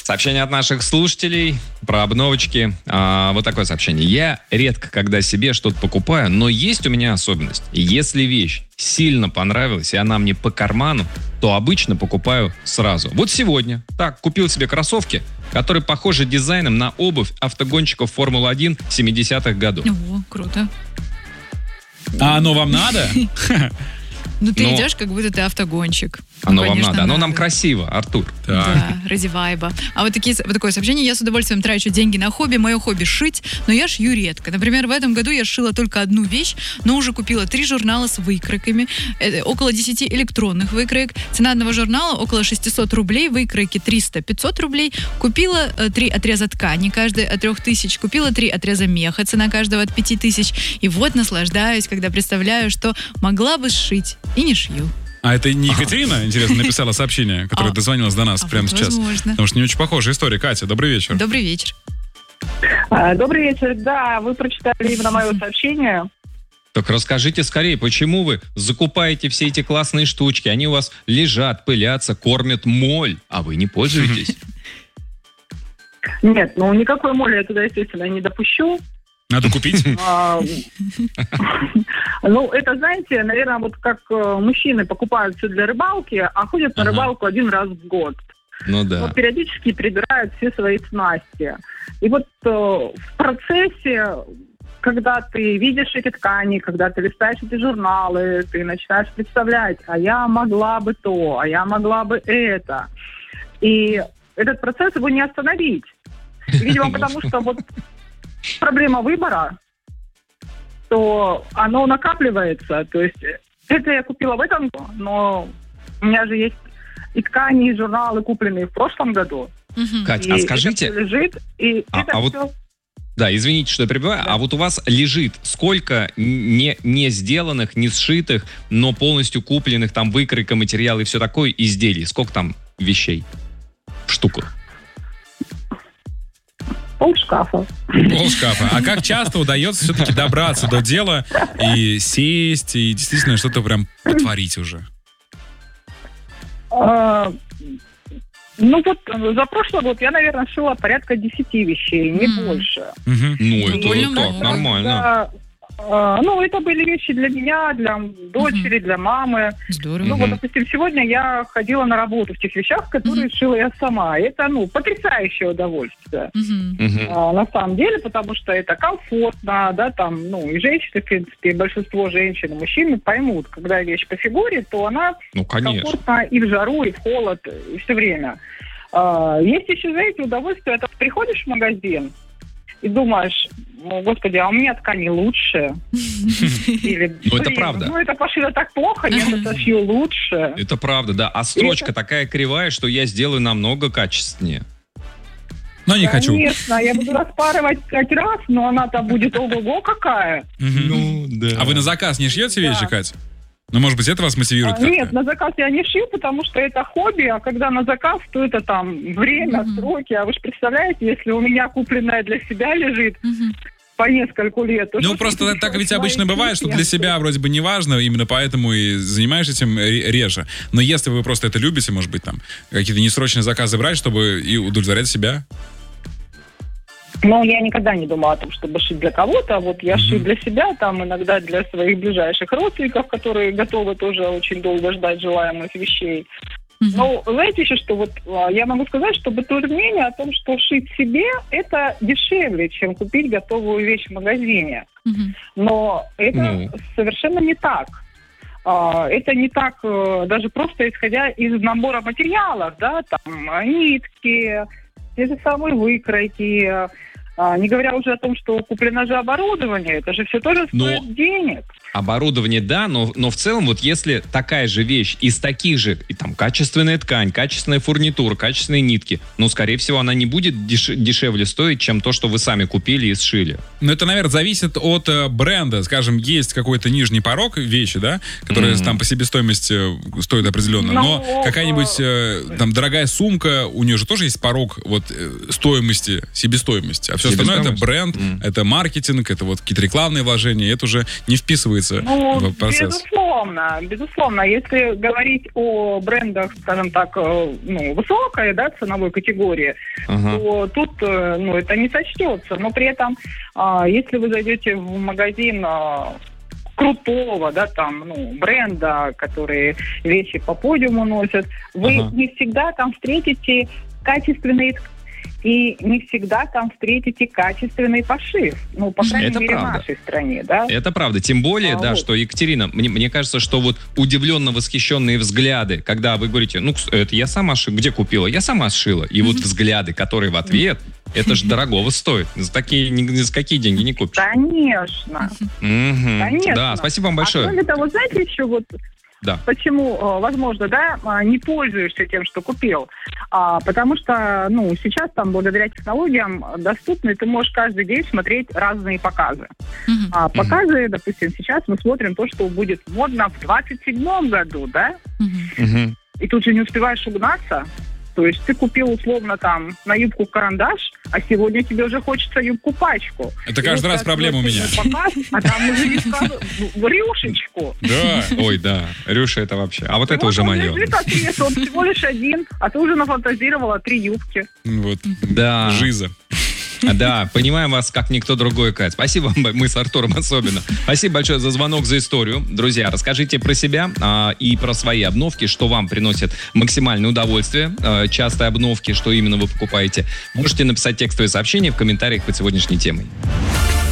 Сообщение от наших слушателей про обновочки. Вот такое сообщение. Я редко, когда себе что-то покупаю, но есть у меня особенность. Если вещь сильно понравилась, и она мне по карману, то обычно покупаю сразу. Вот сегодня. Так, купил себе кроссовки, которые похожи дизайном на обувь автогонщиков Формулы-1 70-х годов. О, круто. А оно вам надо? Ну, ты идешь, как будто ты автогонщик. Оно вам надо. Оно нам красиво, Артур. Да, ради вайба. А вот такое сообщение. Я с удовольствием трачу деньги на хобби. Мое хобби — шить, но я шью редко. Например, в этом году я сшила только одну вещь, но уже купила 3 журнала с выкройками, около 10 электронных выкроек. Цена одного журнала около 600 рублей, выкройки 300-500 рублей. Купила 3 отреза ткани, каждый от 3000. Купила 3 отреза меха, цена каждого от 5000. И вот наслаждаюсь, когда представляю, что могла бы сшить и не шью. А это не Екатерина, интересно, написала сообщение, которое дозвонилась до нас прямо сейчас? Возможно. Потому что не очень похожая история. Катя, добрый вечер. Добрый вечер. Добрый вечер. Да, вы прочитали именно мое сообщение. Так расскажите скорее, почему вы закупаете все эти классные штучки? Они у вас лежат, пылятся, кормят моль, а вы не пользуетесь? Нет, никакой моли я туда, естественно, не допущу. Надо купить? Это, знаете, наверное, вот как мужчины покупают все для рыбалки, а ходят на рыбалку один раз в год. Ну да. Вот периодически прибирают все свои снасти. И вот в процессе, когда ты видишь эти ткани, когда ты листаешь эти журналы, ты начинаешь представлять, а я могла бы то, а я могла бы это. И этот процесс его не остановить. Видимо, потому что вот проблема выбора, то оно накапливается. То есть это я купила в этом году, но у меня же есть и ткани, и журналы, купленные в прошлом году. Кать, а скажите... Это лежит, и это вот... все... Да, извините, что я перебиваю. Да. А вот у вас лежит сколько не сделанных, не сшитых, но полностью купленных, там, выкройка, материал и все такое, изделий? Сколько там вещей в штуках? Полшкафа. А как часто удается все-таки добраться до дела и сесть, и действительно что-то прям потворить уже? За прошлый год я, наверное, шила порядка 10 вещей, не больше. Это так, нормально. Это были вещи для меня, для дочери, для мамы. Здорово. Допустим, сегодня я ходила на работу в тех вещах, которые шила я сама. Это, потрясающее удовольствие. На самом деле, потому что это комфортно, да, и женщины, в принципе, большинство женщин и мужчин поймут, когда вещь по фигуре, то она комфортна и в жару, и в холод, и все время. Есть еще, знаете, удовольствие, это приходишь в магазин и думаешь, господи, а у меня ткани лучше. Это правда. Это пошито так плохо, я это шью лучше. Это правда, да. А строчка такая кривая, что я сделаю намного качественнее. Но не хочу. Конечно, я буду распарывать 5 раз, но она-то будет ого-го какая. А вы на заказ не шьете вещи, Катя? Может быть, это вас мотивирует как-то? Нет, на заказ я не шью, потому что это хобби, а когда на заказ, то это время, сроки. А вы же представляете, если у меня купленное для себя лежит по нескольку лет... То просто так ведь обычно бывает, что для себя вроде бы не важно, именно поэтому и занимаешься этим реже. Но если вы просто это любите, может быть, какие-то несрочные заказы брать, чтобы и удовлетворять себя... Но я никогда не думала о том, чтобы шить для кого-то. А вот я шью для себя, иногда для своих ближайших родственников, которые готовы тоже очень долго ждать желаемых вещей. Но знаете еще, что я могу сказать, что бытует мнение о том, что шить себе это дешевле, чем купить готовую вещь в магазине. Но это совершенно не так. Это не так, даже просто исходя из набора материалов, да, нитки, те же самые выкройки, не говоря уже о том, что куплено же оборудование, это же все тоже стоит денег. Оборудование, да, но в целом, если такая же вещь из таких же, и качественная ткань, качественная фурнитура, качественные нитки, скорее всего, она не будет дешевле стоить, чем то, что вы сами купили и сшили. Это, наверное, зависит от бренда. Скажем, есть какой-то нижний порог вещи, да, которые по себестоимости стоят определенно, но какая-нибудь дорогая сумка, у нее же тоже есть порог стоимости, себестоимости, а все остальное это бренд, это маркетинг, это какие-то рекламные вложения, это уже не вписывается вписывается в процесс? Безусловно. Если говорить о брендах, скажем так, высокой, да, ценовой категории, то тут, это не сочтется. Но при этом, если вы зайдете в магазин крутого, да, там, бренда, которые вещи по подиуму носят, вы не всегда там встретите качественные и не всегда там встретите качественный пошив. По крайней мере, в нашей стране, да. Это правда. Тем более, что, Екатерина, мне кажется, что вот удивленно восхищенные взгляды, когда вы говорите, это я сама шила. Где купила? Я сама сшила. И вот взгляды, которые в ответ, это же дорогого стоит. За какие деньги не купишь. Конечно. Конечно. Да, спасибо вам большое. Кроме того, знаете, еще почему, возможно, не пользуешься тем, что купил? Потому что, сейчас там благодаря технологиям доступны, ты можешь каждый день смотреть разные показы. Показы, допустим, сейчас мы смотрим то, что будет модно в 27-м году, да? И тут же не успеваешь угнаться. То есть ты купил условно там на юбку карандаш, а сегодня тебе уже хочется юбку-пачку. Это каждый раз проблема у меня. Показ, а там уже в рюшечку. Да, ой, да, рюша это вообще. А вот это уже мое. Он всего лишь один, а ты уже нафантазировала 3 юбки. Вот, да. Жиза. Да, понимаем вас, как никто другой, Кать. Спасибо, мы с Артуром особенно. Спасибо большое за звонок, за историю. Друзья, расскажите про себя и про свои обновки, что вам приносит максимальное удовольствие. Частые обновки, что именно вы покупаете. Можете написать текстовое сообщение в комментариях под сегодняшней темой.